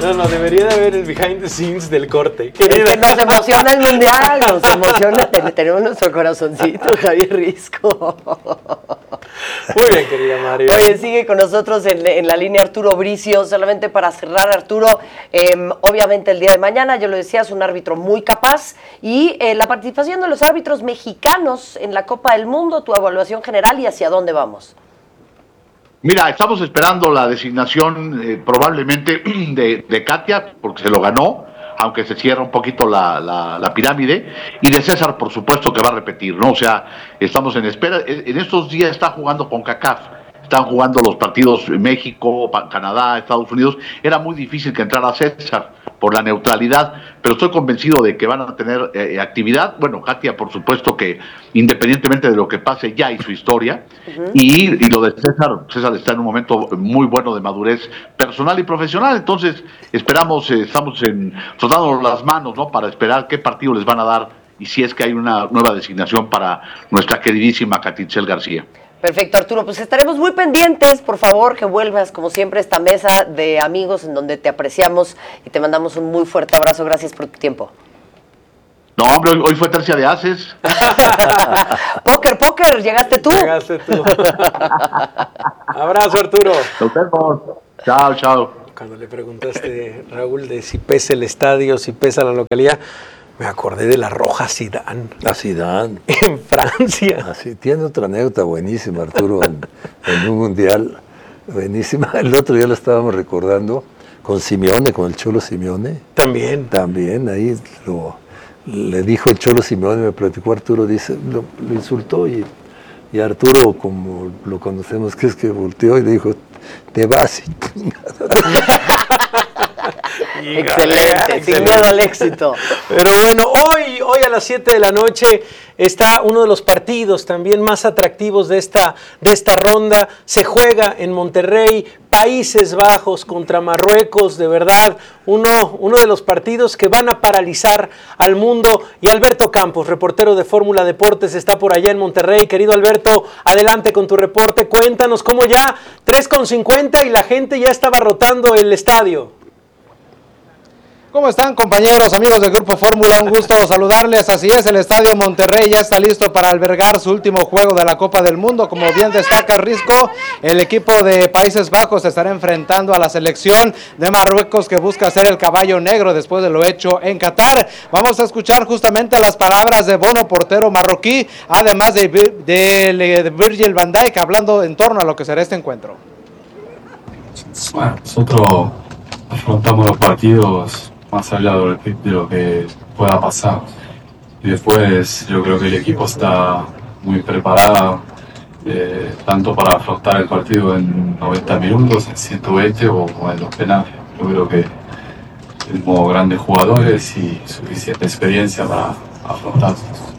No, debería de haber el behind the scenes del corte. Querida. Es que nos emociona el Mundial, nos emociona, tenemos nuestro corazoncito, Javier Risco. Muy bien, querida Mario. Oye, sigue con nosotros en la línea Arturo Bricio. Solamente para cerrar, Arturo, obviamente el día de mañana, yo lo decía, es un árbitro muy capaz, y la participación de los árbitros mexicanos en la Copa del Mundo, tu evaluación general y hacia dónde vamos. Mira, estamos esperando la designación probablemente de Katia, porque se lo ganó, aunque se cierra un poquito la pirámide, y de César, por supuesto, que va a repetir, ¿no? O sea, estamos en espera. En estos días está jugando con CONCACAF, están jugando los partidos México, Canadá, Estados Unidos. Era muy difícil que entrara César por la neutralidad, pero estoy convencido de que van a tener actividad. Bueno, Katia, por supuesto que independientemente de lo que pase, ya hizo historia, y lo de César está en un momento muy bueno de madurez personal y profesional. Entonces esperamos, estamos frotando las manos, ¿no?, para esperar qué partido les van a dar y si es que hay una nueva designación para nuestra queridísima Katitzel García. Perfecto, Arturo, pues estaremos muy pendientes, por favor, que vuelvas, como siempre, a esta mesa de amigos en donde te apreciamos y te mandamos un muy fuerte abrazo. Gracias por tu tiempo. No, hombre, hoy fue tercia de ases. Póker, llegaste tú. Abrazo, Arturo. Nos vemos. Chao. Cuando le preguntaste, Raúl, de si pesa el estadio, si pesa la localidad, me acordé de la Roja Zidane. La Zidane. En Francia. Así, tiene otra anécdota buenísima, Arturo, en un mundial. Buenísima. El otro día lo estábamos recordando con Simeone, con el Cholo Simeone. También, ahí le dijo el Cholo Simeone, me platicó Arturo, dice, lo insultó y Arturo, como lo conocemos, que es que volteó y le dijo, te vas. Excelente, sin miedo al éxito. Pero bueno, hoy a las 7 de la noche está uno de los partidos también más atractivos de esta ronda. Se juega en Monterrey, Países Bajos contra Marruecos. De verdad, uno de los partidos que van a paralizar al mundo. Y Alberto Campos, reportero de Fórmula Deportes, está por allá en Monterrey. Querido Alberto, adelante con tu reporte. Cuéntanos cómo ya 3:50 y la gente ya estaba rotando el estadio. ¿Cómo están, compañeros, amigos del Grupo Fórmula? Un gusto saludarles. Así es, el Estadio Monterrey ya está listo para albergar su último juego de la Copa del Mundo. Como bien destaca Risco, el equipo de Países Bajos estará enfrentando a la selección de Marruecos, que busca ser el caballo negro después de lo hecho en Qatar. Vamos a escuchar justamente las palabras de Bono, portero marroquí, además de Virgil van Dijk, hablando en torno a lo que será este encuentro. Bueno, nosotros afrontamos los partidos más allá de lo que pueda pasar. Y después yo creo que el equipo está muy preparado, tanto para afrontar el partido en 90 minutos, en 120 o en los penales. Yo creo que tenemos grandes jugadores y suficiente experiencia para afrontar.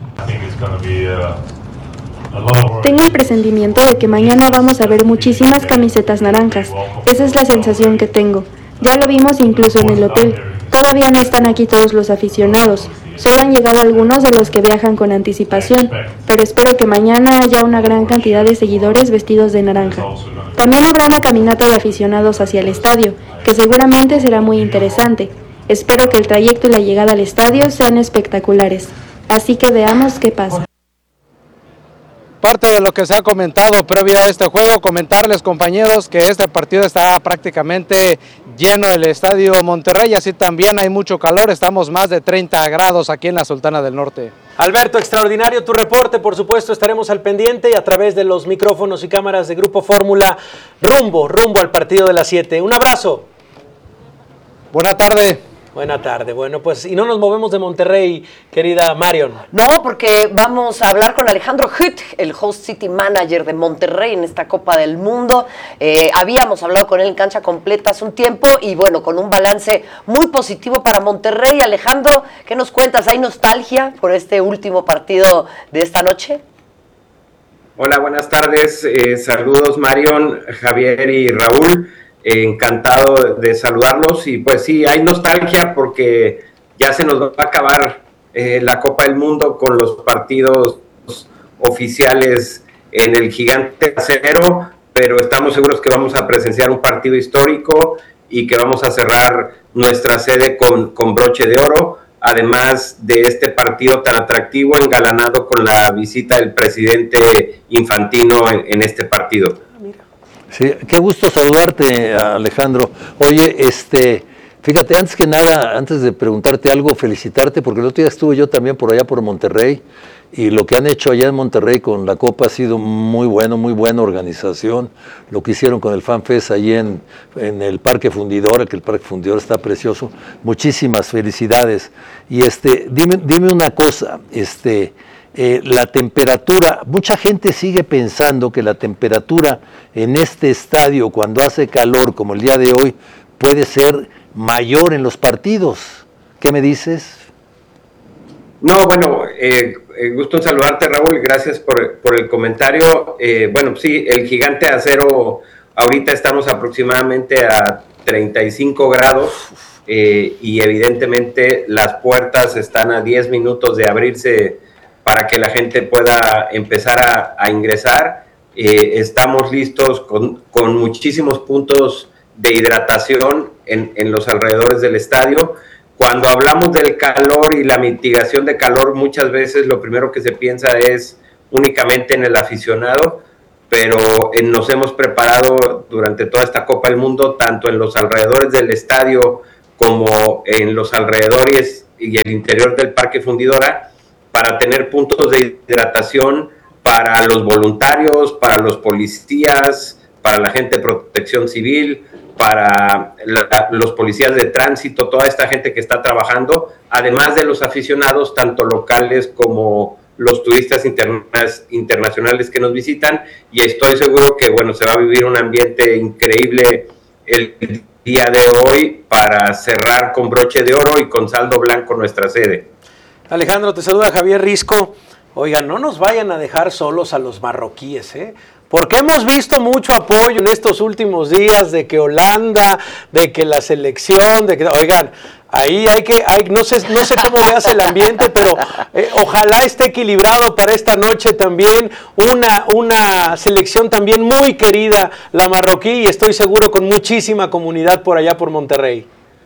Tengo el presentimiento de que mañana vamos a ver muchísimas camisetas naranjas. Esa es la sensación que tengo. Ya lo vimos incluso en el hotel. Todavía no están aquí todos los aficionados, solo han llegado algunos de los que viajan con anticipación, pero espero que mañana haya una gran cantidad de seguidores vestidos de naranja. También habrá una caminata de aficionados hacia el estadio, que seguramente será muy interesante. Espero que el trayecto y la llegada al estadio sean espectaculares, así que veamos qué pasa. Parte de lo que se ha comentado previo a este juego, comentarles, compañeros, que este partido está prácticamente lleno el Estadio Monterrey, así también hay mucho calor, estamos más de 30 grados aquí en la Sultana del Norte. Alberto, extraordinario tu reporte, por supuesto estaremos al pendiente y a través de los micrófonos y cámaras de Grupo Fórmula, rumbo al partido de las 7. Un abrazo. Buena tarde. Buena tarde. Bueno, pues, y no nos movemos de Monterrey, querida Marion. No, porque vamos a hablar con Alejandro Huth, el Host City Manager de Monterrey en esta Copa del Mundo. Habíamos hablado con él en Cancha Completa hace un tiempo y bueno, con un balance muy positivo para Monterrey. Alejandro, ¿qué nos cuentas? ¿Hay nostalgia por este último partido de esta noche? Hola, buenas tardes. Saludos, Marion, Javier y Raúl. Encantado de saludarlos y pues sí, hay nostalgia porque ya se nos va a acabar la Copa del Mundo con los partidos oficiales en el Gigante Acero, pero estamos seguros que vamos a presenciar un partido histórico y que vamos a cerrar nuestra sede con broche de oro, además de este partido tan atractivo, engalanado con la visita del presidente Infantino en este partido. Sí, qué gusto saludarte, Alejandro. Oye, fíjate, antes que nada, antes de preguntarte algo, felicitarte, porque el otro día estuve yo también por allá por Monterrey, y lo que han hecho allá en Monterrey con la Copa ha sido muy bueno, muy buena organización. Lo que hicieron con el FanFest allí en el Parque Fundidora, que el Parque Fundidora está precioso. Muchísimas felicidades. Y dime una cosa, la temperatura, mucha gente sigue pensando que la temperatura en este estadio cuando hace calor como el día de hoy puede ser mayor en los partidos. ¿Qué me dices? No, bueno, gusto en saludarte, Raúl, gracias por el comentario. Bueno, sí, el Gigante de Acero, ahorita estamos aproximadamente a 35 grados y evidentemente las puertas están a 10 minutos de abrirse para que la gente pueda empezar a ingresar. Estamos listos con muchísimos puntos de hidratación en los alrededores del estadio. Cuando hablamos del calor y la mitigación de calor, muchas veces lo primero que se piensa es únicamente en el aficionado, pero nos hemos preparado durante toda esta Copa del Mundo, tanto en los alrededores del estadio como en los alrededores y el interior del Parque Fundidora, para tener puntos de hidratación para los voluntarios, para los policías, para la gente de protección civil, para los policías de tránsito, toda esta gente que está trabajando, además de los aficionados, tanto locales como los turistas internacionales que nos visitan, y estoy seguro que, bueno, se va a vivir un ambiente increíble el día de hoy para cerrar con broche de oro y con saldo blanco nuestra sede. Alejandro, te saluda Javier Risco. Oigan, no nos vayan a dejar solos a los marroquíes, porque hemos visto mucho apoyo en estos últimos días de que Holanda, de que la selección, de que, oigan, ahí no sé cómo veas el ambiente, pero ojalá esté equilibrado para esta noche también, una selección también muy querida, la marroquí, y estoy seguro con muchísima comunidad por allá por Monterrey.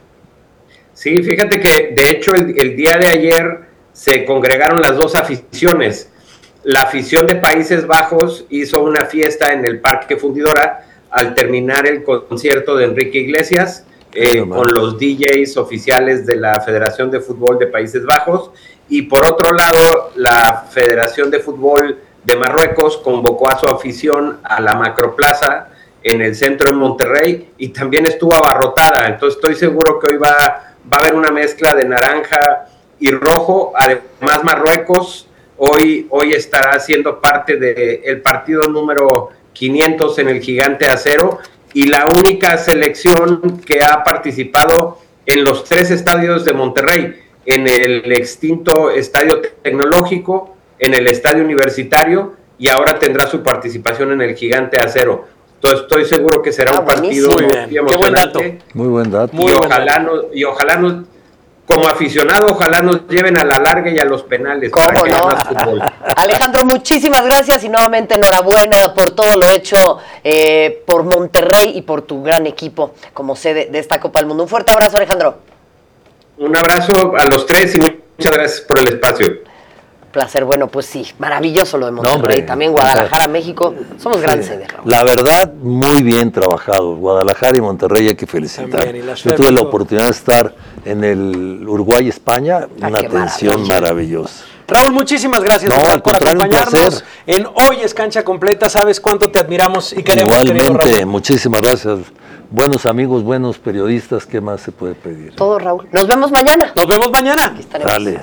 Sí, fíjate que de hecho el día de ayer se congregaron las dos aficiones. La afición de Países Bajos hizo una fiesta en el Parque Fundidora al terminar el concierto de Enrique Iglesias, con los DJs oficiales de la Federación de Fútbol de Países Bajos, y por otro lado la Federación de Fútbol de Marruecos convocó a su afición a la Macroplaza en el centro de Monterrey y también estuvo abarrotada. Entonces estoy seguro que hoy va a haber una mezcla de naranja y rojo. Además, Marruecos hoy estará siendo parte del partido número 500 en el Gigante de Acero, y la única selección que ha participado en los 3 estadios de Monterrey, en el extinto Estadio Tecnológico, en el Estadio Universitario, y ahora tendrá su participación en el Gigante de Acero. Entonces estoy seguro que será un partido muy emocionante. Muy buen dato. Y ojalá nos, como aficionado, ojalá nos lleven a la larga y a los penales. ¿Cómo para que no? haya más fútbol. Alejandro, muchísimas gracias y nuevamente enhorabuena por todo lo hecho por Monterrey y por tu gran equipo como sede de esta Copa del Mundo. Un fuerte abrazo, Alejandro. Un abrazo a los 3 y muchas gracias por el espacio. Placer, bueno, pues sí, maravilloso lo de Monterrey, también Guadalajara, México, somos gran sede, Raúl. La verdad, muy bien trabajado, Guadalajara y Monterrey hay que felicitar. Yo tuve la oportunidad de estar en el Uruguay-España, una atención maravillosa. Raúl, muchísimas gracias por acompañarnos en Hoy es Cancha Completa. Sabes cuánto te admiramos y queremos. Igualmente, muchísimas gracias. Buenos amigos, buenos periodistas, ¿qué más se puede pedir? Todo, Raúl. Nos vemos mañana. Aquí estaremos. Dale.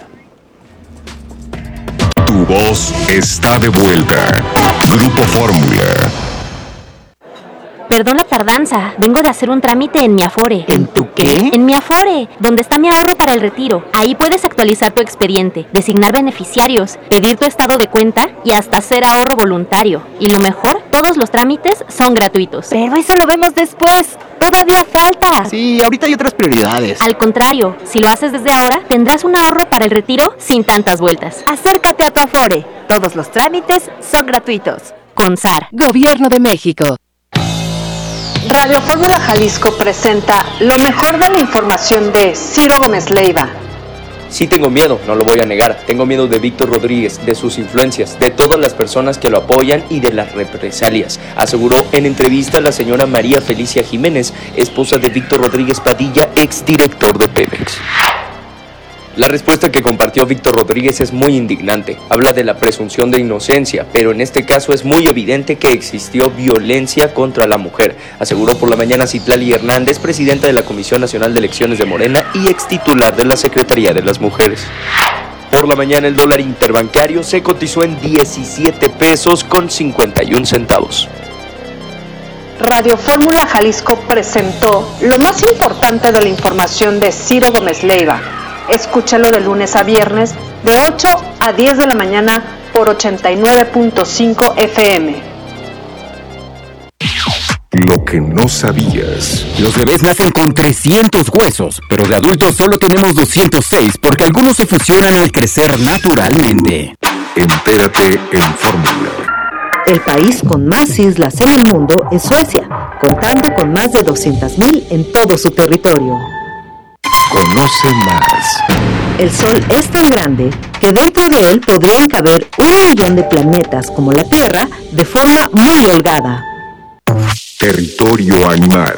Tu voz está de vuelta. Grupo Fórmula. Perdón la tardanza, vengo de hacer un trámite en mi Afore. ¿En tu qué? En mi Afore, donde está mi ahorro para el retiro. Ahí puedes actualizar tu expediente, designar beneficiarios, pedir tu estado de cuenta y hasta hacer ahorro voluntario. Y lo mejor, todos los trámites son gratuitos. Pero eso lo vemos después. Todavía falta. Sí, ahorita hay otras prioridades. Al contrario, si lo haces desde ahora, tendrás un ahorro para el retiro sin tantas vueltas. Acércate a tu Afore. Todos los trámites son gratuitos. Con SAR. Gobierno de México. Radio Fórmula Jalisco presenta lo mejor de la información de Ciro Gómez Leiva. Sí tengo miedo, no lo voy a negar. Tengo miedo de Víctor Rodríguez, de sus influencias, de todas las personas que lo apoyan y de las represalias, aseguró en entrevista la señora María Felicia Jiménez, esposa de Víctor Rodríguez Padilla, exdirector de Pemex. La respuesta que compartió Víctor Rodríguez es muy indignante. Habla de la presunción de inocencia, pero en este caso es muy evidente que existió violencia contra la mujer, aseguró por la mañana Citlali Hernández, presidenta de la Comisión Nacional de Elecciones de Morena y extitular de la Secretaría de las Mujeres. Por la mañana el dólar interbancario se cotizó en 17 pesos con 51 centavos. Radio Fórmula Jalisco presentó lo más importante de la información de Ciro Gómez Leiva. Escúchalo de lunes a viernes de 8 a 10 de la mañana por 89.5 FM. Lo que no sabías. Los bebés nacen con 300 huesos, pero de adultos solo tenemos 206 porque algunos se fusionan al crecer naturalmente. Entérate en Fórmula. El país con más islas en el mundo es Suecia, contando con más de 200,000 en todo su territorio. Conoce más. El Sol es tan grande que dentro de él podrían caber 1,000,000 de planetas como la Tierra de forma muy holgada. Territorio animal.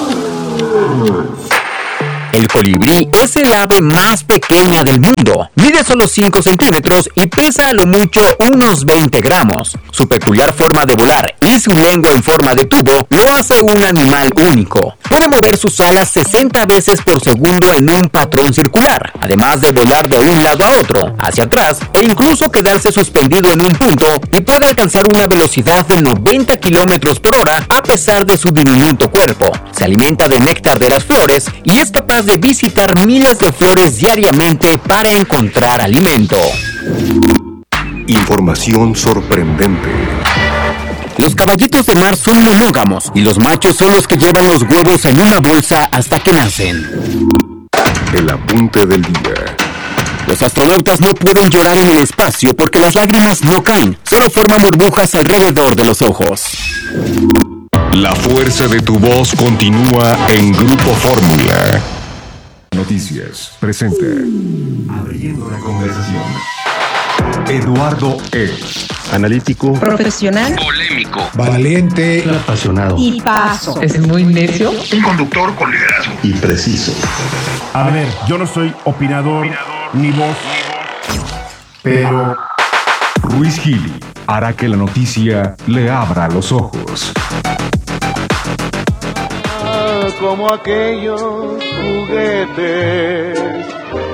El colibrí es el ave más pequeña del mundo. Mide solo 5 centímetros y pesa a lo mucho unos 20 gramos. Su peculiar forma de volar y su lengua en forma de tubo lo hace un animal único. Puede mover sus alas 60 veces por segundo en un patrón circular, además de volar de un lado a otro, hacia atrás e incluso quedarse suspendido en un punto, y puede alcanzar una velocidad de 90 kilómetros por hora a pesar de su diminuto cuerpo. Se alimenta de néctar de las flores y es capaz de visitar miles de flores diariamente para encontrar alimento. Información sorprendente. Los caballitos de mar son monógamos y los machos son los que llevan los huevos en una bolsa hasta que nacen. El apunte del día. Los astronautas no pueden llorar en el espacio porque las lágrimas no caen, solo forman burbujas alrededor de los ojos. La fuerza de tu voz continúa en Grupo Fórmula. Noticias presenta Abriendo la conversación. Eduardo E. Analítico, profesional, polémico, valiente, apasionado y paso. Es muy necio. Un conductor con liderazgo y preciso. A ver, yo no soy opinador ni voz, pero Ruiz Gili hará que la noticia le abra los ojos. Como aquellos juguetes